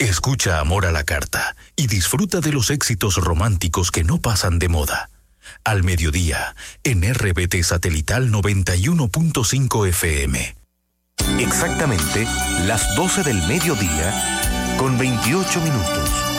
Escucha Amor a la Carta y disfruta de los éxitos románticos que no pasan de moda. Al mediodía, en RBT Satelital 91.5 FM. Exactamente las 12 del mediodía, con 28 minutos.